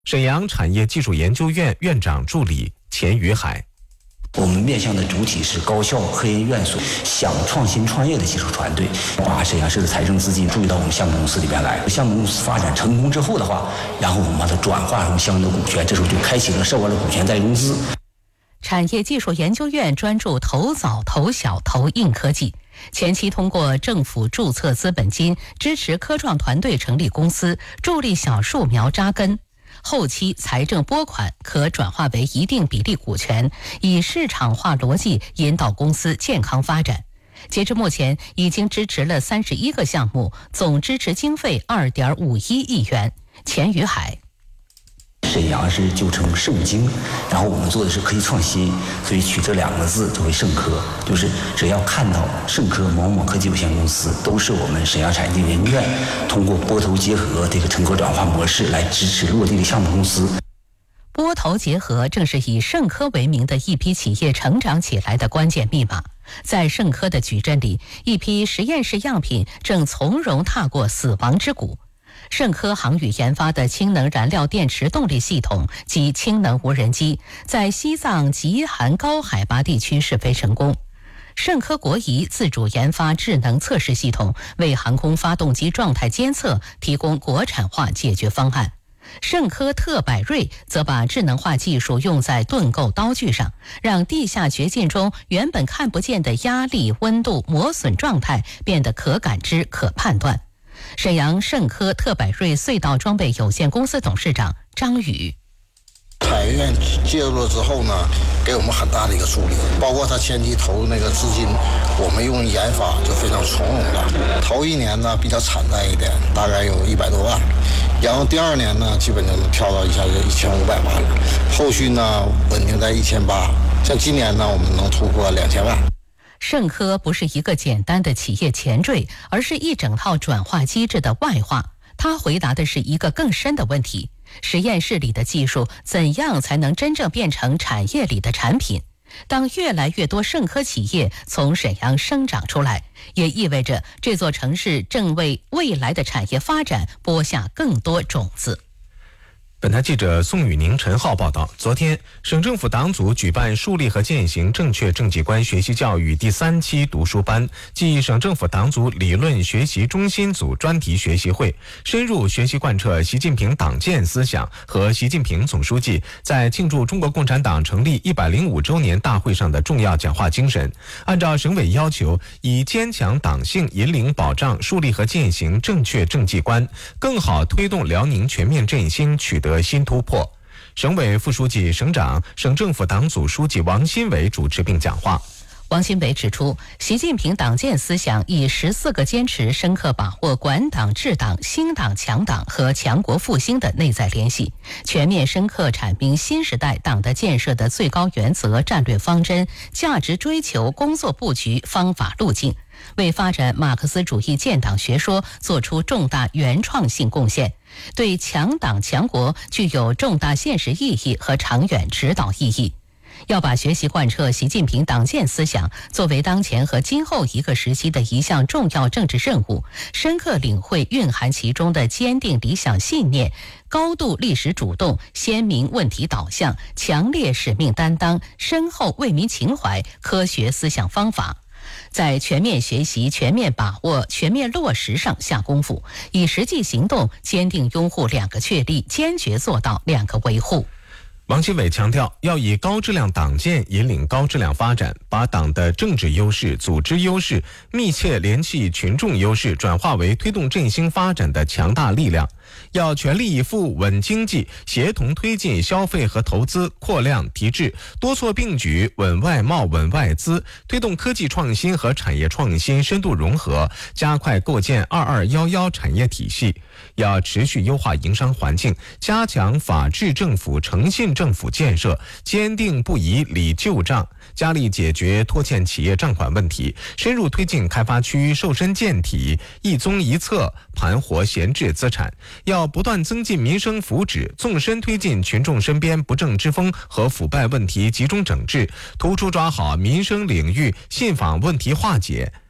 沈阳产业技术研究院院长助理钱宇海。 我们面向的主体是高校、科研院所想创新创业的技术团队，把沈阳市的财政资金注意到我们项目公司里边来。项目公司发展成功之后的话，然后我们把它转化成相应的股权，这时候就开启了涉外的股权再融资。 产业技术研究院专注投早、投小、投硬科技，前期通过政府注册资本金支持科创团队成立公司，助力小树苗扎根。后期财政拨款可转化为一定比例股权，以市场化逻辑引导公司健康发展。截至目前，已经支持了31个项目，总支持经费2.51亿元。钱宇海。 沈阳是就称盛京，然后我们做的是科技创新，所以取这2个字作为盛科，就是只要看到盛科某某科技有限公司，都是我们沈阳产业技术研究院通过拨投结合这个成果转化模式来支持落地的项目公司。 拨投结合正是以盛科为名的一批企业成长起来的关键密码。在盛科的矩阵里，一批实验室样品正从容踏过死亡之谷。盛科航宇研发的氢能燃料电池动力系统及氢能无人机，在西藏极寒高海拔地区试飞成功。盛科国疑自主研发智能测试系统，为航空发动机状态监测提供国产化解决方案。盛科特百瑞则把智能化技术用在盾构刀具上，让地下掘进中原本看不见的压力、温度、磨损状态变得可感知、可判断。沈阳盛科特百瑞隧道装备有限公司董事长张宇。 产业院介入了之后呢，给我们很大的一个助力，包括他前期投那个资金，我们用研发就非常从容了。头1年呢比较惨淡一点，大概有100多万，然后第2年呢基本就能跳到一下就1500万了，后续呢稳定在1800，像今年呢我们能突破2000万。 盛科不是一个简单的企业前缀，而是一整套转化机制的外化。它回答的是一个更深的问题：实验室里的技术怎样才能真正变成产业里的产品？当越来越多盛科企业从沈阳生长出来，也意味着这座城市正为未来的产业发展播下更多种子。 本台记者宋宇宁、陈浩报道，昨天，省政府党组举办树立和践行正确政绩观学习教育第3期读书班暨省政府党组理论学习中心组专题学习会，深入学习贯彻习近平党建思想和习近平总书记在庆祝中国共产党成立105周年大会上的重要讲话精神，按照省委要求，以坚强党性引领保障树立和践行正确政绩观，更好推动辽宁全面振兴取得新突破。省委副书记、省长、省政府党组书记王新伟主持并讲话。 王新伟指出，习近平党建思想以14个坚持深刻把握管党治党、兴党强党和强国复兴的内在联系，全面深刻阐明新时代党的建设的最高原则、战略方针、价值追求、工作布局、方法路径，为发展马克思主义建党学说做出重大原创性贡献，对强党强国具有重大现实意义和长远指导意义。要把学习贯彻习近平党建思想作为当前和今后一个时期的一项重要政治任务，深刻领会蕴含其中的坚定理想信念、高度历史主动、鲜明问题导向、强烈使命担当、深厚为民情怀、科学思想方法，在全面学习、全面把握、全面落实上下功夫，以实际行动坚定拥护2个确立，坚决做到2个维护。 王新伟强调，要以高质量党建引领高质量发展，把党的政治优势、组织优势密切联系群众优势，转化为推动振兴发展的强大力量。要全力以赴稳经济，协同推进消费和投资扩量提质，多措并举稳外贸、稳外资，推动科技创新和产业创新深度融合，加快构建2211产业体系。要持续优化营商环境，加强法治政府、诚信政府建设，坚定不移理旧账，加力解决拖欠企业账款问题，深入推进开发区瘦身健体、一综一策，盘活闲置资产。要不断增进民生福祉，纵深推进群众身边不正之风和腐败问题集中整治，突出抓好民生领域信访问题化解。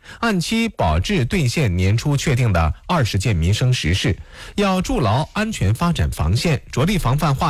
按期保质兑现年初确定的20件民生实事，要筑牢安全发展防线，着力防范化